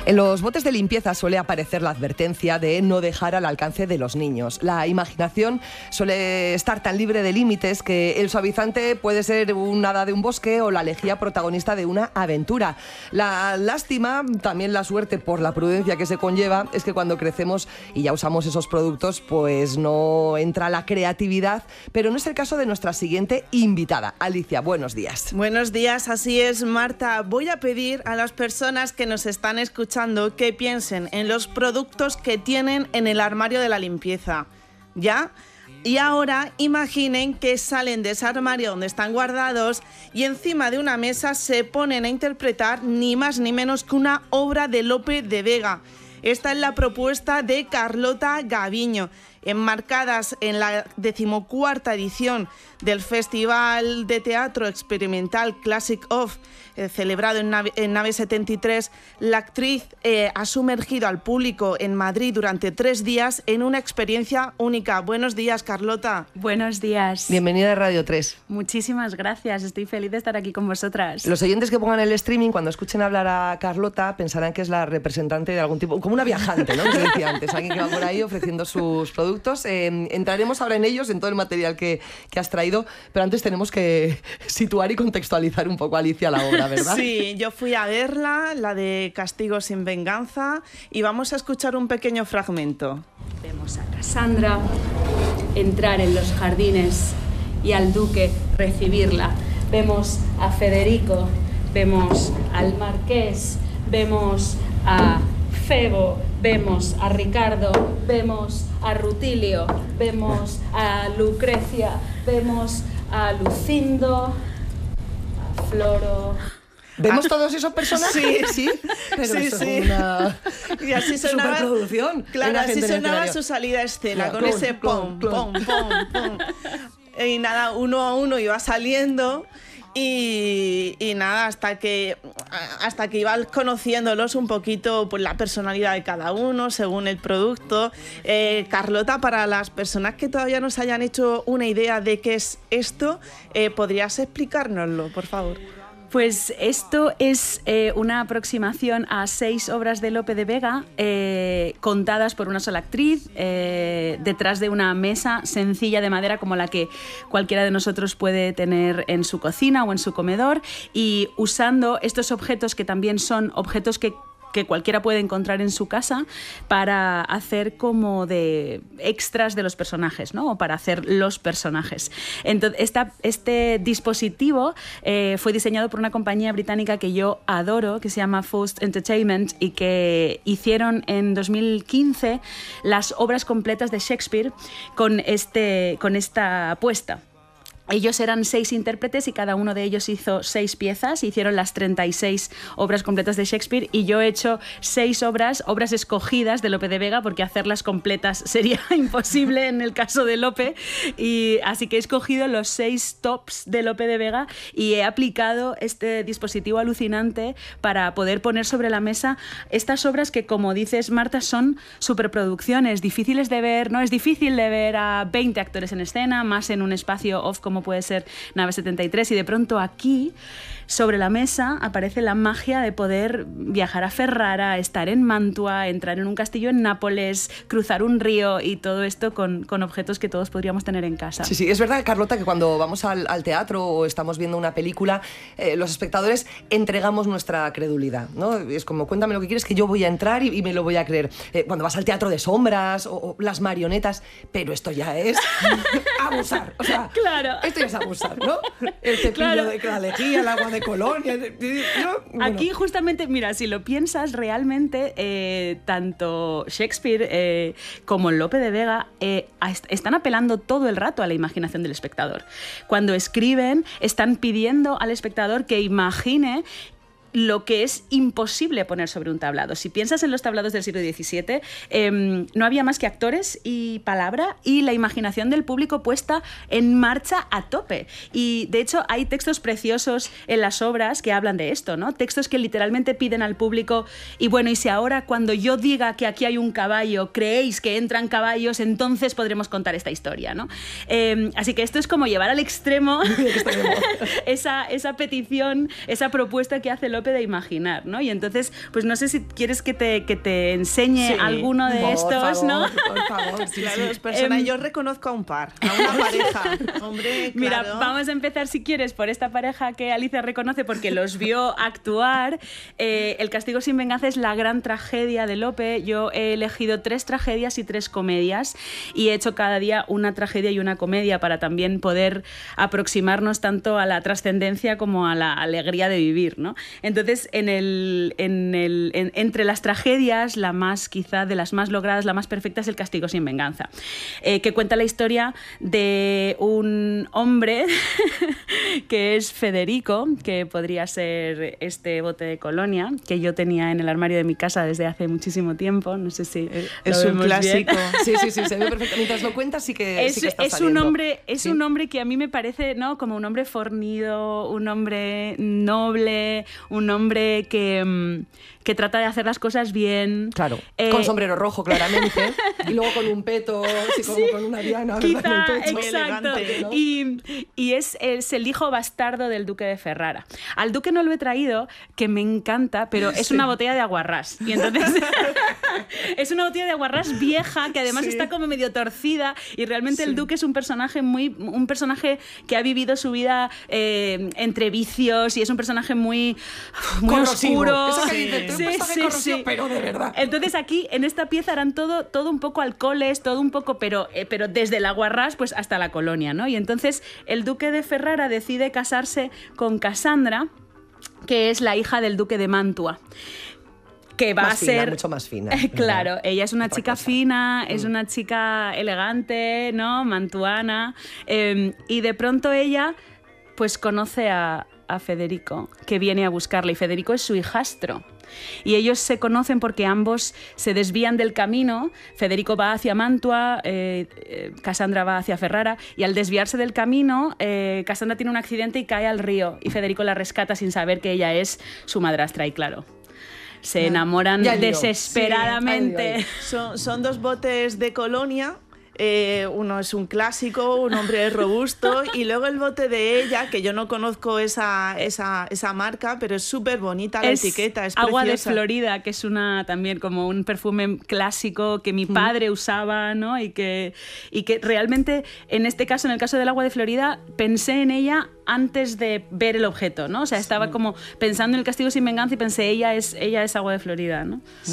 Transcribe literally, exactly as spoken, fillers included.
En los botes de limpieza suele aparecer la advertencia de no dejar al alcance de los niños. La imaginación suele estar tan libre de límites que el suavizante puede ser un hada de un bosque o la lejía protagonista de una aventura. La lástima, también la suerte por la prudencia que se conlleva, es que cuando crecemos y ya usamos esos productos, pues no entra la creatividad, pero no es el caso de nuestra siguiente invitada. Alicia, buenos días. Buenos días, así es, Marta. Voy a pedir a las personas que nos están escuchando que piensen en los productos que tienen en el armario de la limpieza, ¿ya? Y ahora imaginen que salen de ese armario donde están guardados y encima de una mesa se ponen a interpretar ni más ni menos que una obra de Lope de Vega. Esta es la propuesta de Carlota Gaviño, enmarcadas en la decimocuarta edición del Festival de Teatro Experimental Classic Off, eh, celebrado en Nave, en Nave setenta y tres. La actriz eh, ha sumergido al público en Madrid durante tres días en una experiencia única. Buenos días, Carlota. Buenos días. Bienvenida a Radio tres. Muchísimas gracias, estoy feliz de estar aquí con vosotras. Los oyentes que pongan el streaming, cuando escuchen hablar a Carlota, pensarán que es la representante de algún tipo, como una viajante, ¿no? Como decía antes, alguien que va por ahí ofreciendo sus productos. Eh, entraremos ahora en ellos, en todo el material que, que has traído, pero antes tenemos que situar y contextualizar un poco, Alicia, la obra, ¿verdad? Sí, yo fui a verla, la de Castigo sin venganza, y vamos a escuchar un pequeño fragmento. Vemos a Cassandra entrar en los jardines y al duque recibirla. Vemos a Federico, vemos al marqués, vemos a Febo, vemos a Ricardo, vemos a Rutilio, vemos a Lucrecia, vemos a Lucindo, a Floro. ¿Vemos todos esos personajes? Sí, sí. Pero sí, eso sí. es una y así sonaba, superproducción. Claro, así sonaba su salida a escena, claro, con clon, ese pom, pom, pom, pom. Y nada, uno a uno iba saliendo. Y, y nada, hasta que hasta que ibas conociéndolos un poquito, pues la personalidad de cada uno según el producto. eh, Carlota, para las personas que todavía no se hayan hecho una idea de qué es esto, eh, ¿podrías explicárnoslo, por favor? Pues esto es eh, una aproximación a seis obras de Lope de Vega eh, contadas por una sola actriz eh, detrás de una mesa sencilla de madera como la que cualquiera de nosotros puede tener en su cocina o en su comedor, y usando estos objetos que también son objetos que que cualquiera puede encontrar en su casa para hacer como de extras de los personajes, ¿no? O para hacer los personajes. Entonces, esta, este dispositivo eh, fue diseñado por una compañía británica que yo adoro, que se llama Faust Entertainment, y que hicieron en dos mil quince las obras completas de Shakespeare con, este, con esta apuesta. Ellos eran seis intérpretes y cada uno de ellos hizo seis piezas, hicieron las treinta y seis obras completas de Shakespeare, y yo he hecho seis obras, obras escogidas de Lope de Vega, porque hacerlas completas sería imposible en el caso de Lope, y así que he escogido los seis tops de Lope de Vega y he aplicado este dispositivo alucinante para poder poner sobre la mesa estas obras que, como dices, Marta, son superproducciones, difíciles de ver, ¿no? Es difícil de ver a veinte actores en escena, más en un espacio off como puede ser Nave setenta y tres, y de pronto aquí, sobre la mesa, aparece la magia de poder viajar a Ferrara, estar en Mantua, entrar en un castillo en Nápoles, cruzar un río, y todo esto con, con objetos que todos podríamos tener en casa. Sí, sí, es verdad, Carlota, que cuando vamos al, al teatro o estamos viendo una película, eh, los espectadores entregamos nuestra credulidad, ¿no? Es como, cuéntame lo que quieres, que yo voy a entrar y, y me lo voy a creer. Eh, cuando vas al teatro de sombras o, o las marionetas, pero esto ya es abusar, o sea, claro. Esto ya es abusar, ¿no? El cepillo claro. de la lejía, el agua de Colonia. Yo, bueno. Aquí justamente, mira, si lo piensas realmente, eh, tanto Shakespeare eh, como Lope de Vega eh, están apelando todo el rato a la imaginación del espectador. Cuando escriben, están pidiendo al espectador que imagine lo que es imposible poner sobre un tablado. Si piensas en los tablados del siglo diecisiete, eh, no había más que actores y palabra y la imaginación del público puesta en marcha a tope. Y de hecho hay textos preciosos en las obras que hablan de esto, ¿no? Textos que literalmente piden al público, y bueno, y si ahora cuando yo diga que aquí hay un caballo, creéis que entran caballos, entonces podremos contar esta historia, ¿no? Eh, así que esto es como llevar al extremo esa, esa petición, esa propuesta que hace Lope Lope de imaginar, ¿no? Y entonces, pues no sé si quieres que te, que te enseñe Sí, alguno de por estos, favor, ¿no? Por favor, sí, Claro, sí. dos personas. Em, Yo reconozco a un par, a una pareja. Hombre, Mira, claro. vamos a empezar, si quieres, por esta pareja que Alicia reconoce porque los vio actuar. Eh, El castigo sin venganza es la gran tragedia de Lope. Yo he elegido tres tragedias y tres comedias y he hecho cada día una tragedia y una comedia para también poder aproximarnos tanto a la trascendencia como a la alegría de vivir, ¿no? Entonces, en el, en el, en, entre las tragedias, la más, quizá de las más logradas, la más perfecta es El castigo sin venganza, eh, que cuenta la historia de un hombre que es Federico, que podría ser este bote de colonia que yo tenía en el armario de mi casa desde hace muchísimo tiempo. No sé si Es lo un vemos bien. clásico. Sí, sí, sí, se ve perfecto. Mientras lo cuentas sí que, Es, sí que está es un saliendo. hombre, es Sí. un hombre que a mí me parece, ¿no?, como un hombre fornido, un hombre noble, un hombre que, mm, que trata de hacer las cosas bien. Claro, Eh, con sombrero rojo, claramente, y luego con un peto, así como Sí, con una diana, ¿verdad? Quizá, en el pecho. Muy exacto. elegante, ¿no? Y, y es, es el hijo bastardo del duque de Ferrara. Al duque no lo he traído, que me encanta, pero es una botella de aguarrás. Y entonces es una botella de aguarrás vieja, que además Sí. está como medio torcida, y realmente el duque es un personaje muy un personaje que ha vivido su vida eh, entre vicios, y es un personaje muy, muy Corrosivo. oscuro. Eso que dice, tú, un personaje corrosivo, pero de verdad. Entonces aquí, en esta pieza, eran todo, todo un poco alcoholes, todo un poco, pero, eh, pero desde el aguarrás pues, hasta la colonia, ¿no? Y entonces el duque de Ferrara decide casarse con Casandra, que es la hija del duque de Mantua, que va Más a fina, ser... mucho más fina, Claro, ¿verdad? ella es una Otra chica cosa. fina, es Mm. una chica elegante, ¿no? Mantuana. eh, y de pronto ella pues conoce a, a Federico, que viene a buscarla, y Federico es su hijastro. Y ellos se conocen porque ambos se desvían del camino. Federico va hacia Mantua, eh, eh, Casandra va hacia Ferrara, y al desviarse del camino, eh, Casandra tiene un accidente y cae al río, y Federico la rescata sin saber que ella es su madrastra, y claro, se enamoran Ya lío. desesperadamente. Sí, ay, Son, son dos botes de colonia. Eh, uno es un clásico, un hombre robusto, y luego el bote de ella, que yo no conozco esa, esa, esa marca, pero es súper bonita la Es etiqueta, es agua preciosa. de Florida, que es una también como un perfume clásico que mi padre usaba, ¿no? Y que, y que realmente, en este caso, en el caso del agua de Florida, pensé en ella antes de ver el objeto, ¿no? O sea, estaba como pensando en El castigo sin venganza y pensé, ella es, ella es agua de Florida, ¿no?